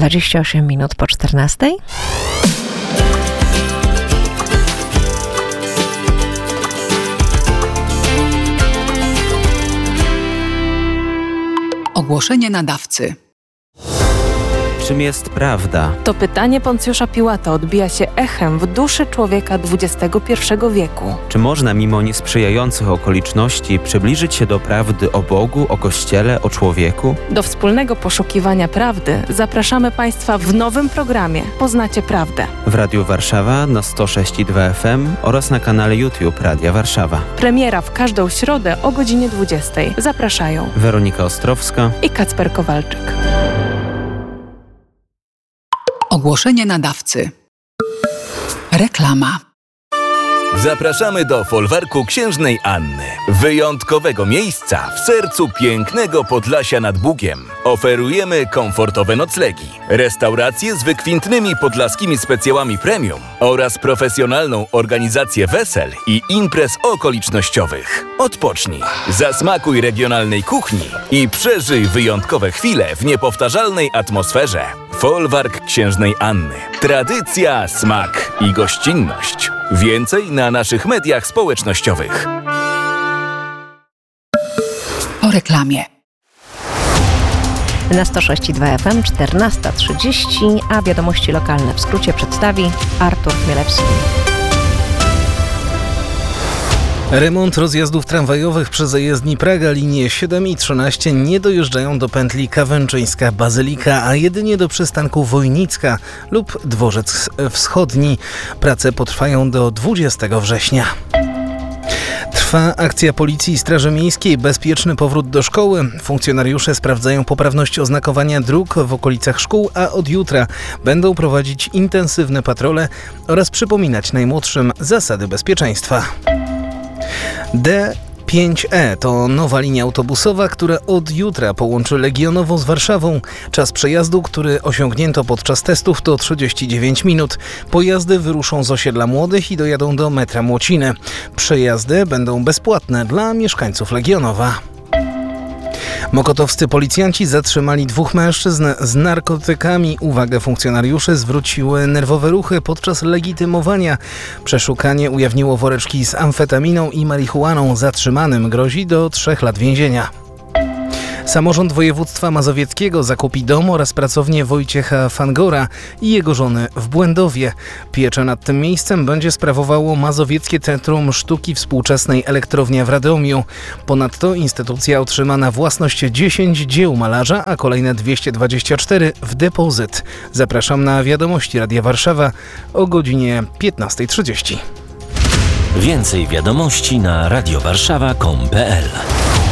28 minut po 14. Ogłoszenie nadawcy. Czym jest prawda? To pytanie Poncjusza Piłata odbija się echem w duszy człowieka XXI wieku. Czy można mimo niesprzyjających okoliczności przybliżyć się do prawdy o Bogu, o Kościele, o człowieku? Do wspólnego poszukiwania prawdy zapraszamy Państwa w nowym programie Poznacie Prawdę. W Radiu Warszawa na 106,2 FM oraz na kanale YouTube Radia Warszawa. Premiera w każdą środę o godzinie 20. Zapraszają Weronika Ostrowska i Kacper Kowalczyk. Ogłoszenie nadawcy. Reklama. Zapraszamy do folwarku Księżnej Anny. Wyjątkowego miejsca w sercu pięknego Podlasia nad Bugiem. Oferujemy komfortowe noclegi, restauracje z wykwintnymi podlaskimi specjałami premium oraz profesjonalną organizację wesel i imprez okolicznościowych. Odpocznij, zasmakuj regionalnej kuchni i przeżyj wyjątkowe chwile w niepowtarzalnej atmosferze. Folwark Księżnej Anny. Tradycja, smak i gościnność. Więcej na naszych mediach społecznościowych. Po reklamie. Na 106,2 FM 14:30, a wiadomości lokalne w skrócie przedstawi Artur Chmielewski. Remont rozjazdów tramwajowych przy zajezdni Praga, linie 7 i 13 nie dojeżdżają do pętli Kawęczyńska-Bazylika, a jedynie do przystanku Wojnicka lub Dworzec Wschodni. Prace potrwają do 20 września. Trwa akcja Policji i Straży Miejskiej Bezpieczny powrót do szkoły. Funkcjonariusze sprawdzają poprawność oznakowania dróg w okolicach szkół, a od jutra będą prowadzić intensywne patrole oraz przypominać najmłodszym zasady bezpieczeństwa. D5E to nowa linia autobusowa, która od jutra połączy Legionowo z Warszawą. Czas przejazdu, który osiągnięto podczas testów, to 39 minut. Pojazdy wyruszą z osiedla Młodych i dojadą do metra Młociny. Przejazdy będą bezpłatne dla mieszkańców Legionowa. Mokotowscy policjanci zatrzymali 2 mężczyzn z narkotykami. Uwagę funkcjonariuszy zwróciły nerwowe ruchy podczas legitymowania. Przeszukanie ujawniło woreczki z amfetaminą i marihuaną. Zatrzymanym grozi do 3 lat więzienia. Samorząd województwa mazowieckiego zakupi dom oraz pracownię Wojciecha Fangora i jego żony w Błędowie. Pieczę nad tym miejscem będzie sprawowało Mazowieckie Centrum Sztuki Współczesnej Elektrownia w Radomiu. Ponadto instytucja otrzyma na własność 10 dzieł malarza, a kolejne 224 w depozyt. Zapraszam na wiadomości Radia Warszawa o godzinie 15:30. Więcej wiadomości na radiowarszawa.com.pl